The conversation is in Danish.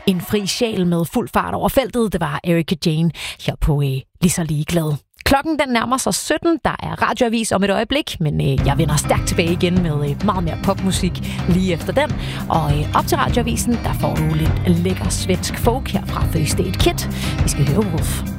En fri sjæl med fuld fart over feltet. Det var Erika Jane her på Lige så ligeglad. Klokken den nærmer sig 17. Der er radioavis om et øjeblik, men jeg vender stærkt tilbage igen med meget mere popmusik lige efter den. Og op til radioavisen, der får du lidt lækker svensk folk her fra First Aid Kit. Vi skal høre Wolf.